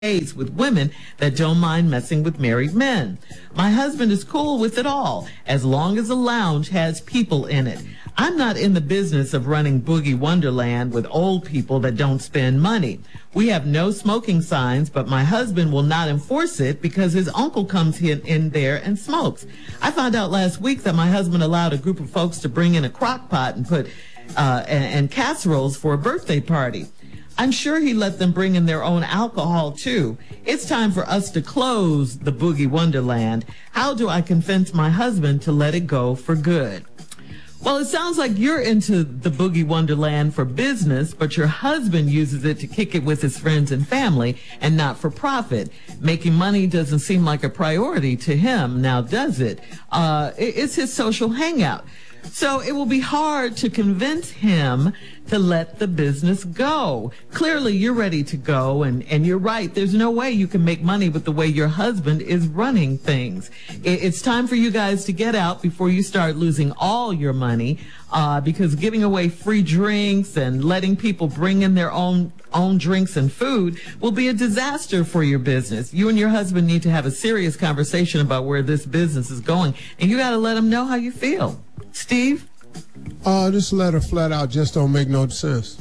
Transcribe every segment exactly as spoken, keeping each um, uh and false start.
dates with women that don't mind messing with married men. My husband is cool with it all, as long as the lounge has people in it. I'm not in the business of running Boogie Wonderland with old people that don't spend money. We have no smoking signs, but my husband will not enforce it because his uncle comes in, in there and smokes. I found out last week that my husband allowed a group of folks to bring in a crock pot and put uh, and, and casseroles for a birthday party. I'm sure he let them bring in their own alcohol, too. It's time for us to close the Boogie Wonderland. How do I convince my husband to let it go for good? Well, it sounds like you're into the Boogie Wonderland for business, but your husband uses it to kick it with his friends and family and not for profit. Making money doesn't seem like a priority to him, now does it? Uh, it's his social hangout. So it will be hard to convince him to let the business go. Clearly, you're ready to go, and, and you're right. There's no way you can make money with the way your husband is running things. It, it's time for you guys to get out before you start losing all your money, uh, because giving away free drinks and letting people bring in their own own drinks and food will be a disaster for your business. You and your husband need to have a serious conversation about where this business is going, and you got to let him know how you feel. Steve? Uh, this letter flat out just don't make no sense.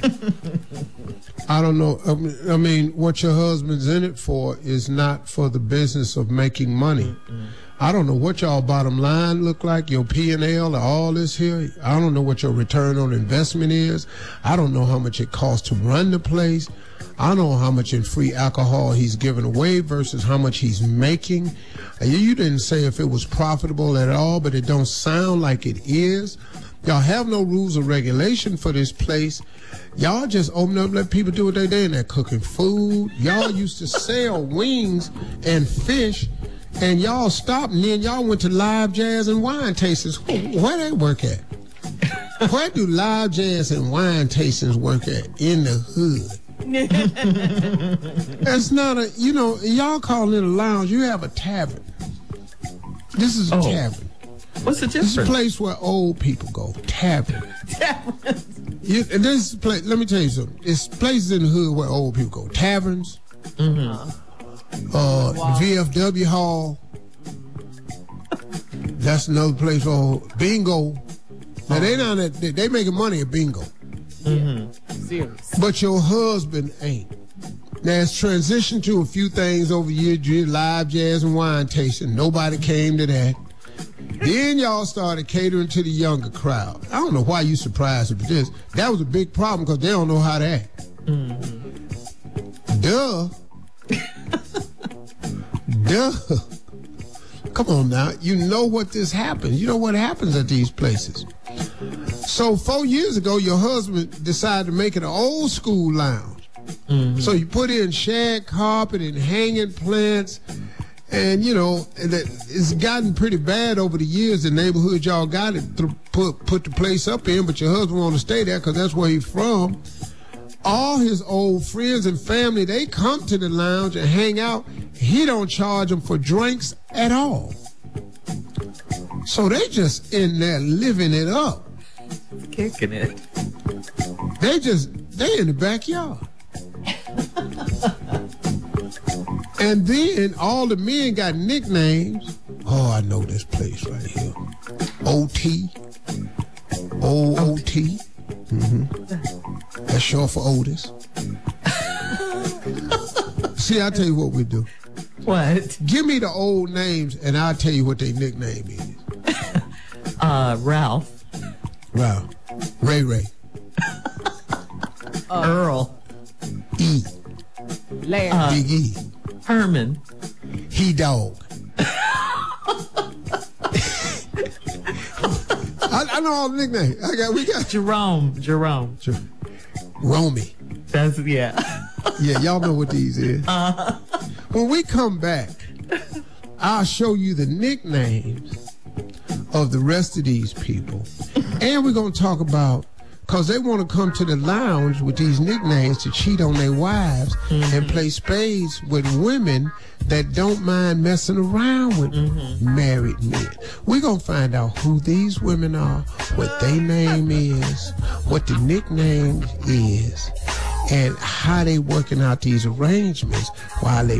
I don't know. I mean, I mean, what your husband's in it for is not for the business of making money. Mm-hmm. I don't know what y'all bottom line look like, your P and L or all this here. I don't know what your return on investment is. I don't know how much it costs to run the place. I don't know how much in free alcohol he's giving away versus how much he's making. You didn't say if it was profitable at all, but it don't sound like it is. Y'all have no rules or regulation for this place. Y'all just open up and let people do what they do, and they're cooking food. Y'all used to sell wings and fish, and y'all stopped, and then y'all went to live jazz and wine tastings. Where they work at? Where do live jazz and wine tastings work at? In the hood. That's not a, you know, y'all call it a lounge. You have a tavern. This is a oh. tavern. What's the difference? This is a place where old people go. Tavern. Taverns. You, this is place, let me tell you something. It's places in the hood where old people go. Taverns. Mm-hmm. Uh, wow. V F W Hall. That's another place for bingo. Now they not at, they, they making money at bingo. Mm-hmm. Serious. But your husband ain't. Now it's transitioned to a few things over the years, live jazz and wine tasting. Nobody came to that. Then y'all started catering to the younger crowd. I don't know why you surprised with this. That was a big problem because they don't know how to act. Mm-hmm. Duh. Duh. Come on now. You know what this happens. You know what happens at these places. So four years ago, your husband decided to make it an old school lounge. Mm-hmm. So you put in shag carpet and hanging plants. And, you know, it's gotten pretty bad over the years. The neighborhood y'all got it to put, put the place up in, but your husband want to stay there because that's where he's from. All his old friends and family, they come to the lounge and hang out. He don't charge them for drinks at all. So they just in there living it up. Kicking it. They just, they in the backyard. And then all the men got nicknames. Oh, I know this place right here. O T. O O T. Mm-hmm. That's short for Otis. See, I'll tell you what we do. What? Give me the old names, and I'll tell you what their nickname is. uh, Ralph. Ralph. Ray Ray. uh, Earl. E. Larry. Uh, Big E. Herman. He dog. I, I know all the nicknames. I got we got Jerome. Jerome. Jer- Romy. That's yeah. Yeah, y'all know what these is. Uh-huh. When we come back, I'll show you the nicknames of the rest of these people. And we're gonna talk about, because they want to come to the lounge with these nicknames to cheat on their wives mm-hmm. and play spades with women that don't mind messing around with mm-hmm. married men. We're going to find out who these women are, what their name is, what the nickname is, and how they working out these arrangements while they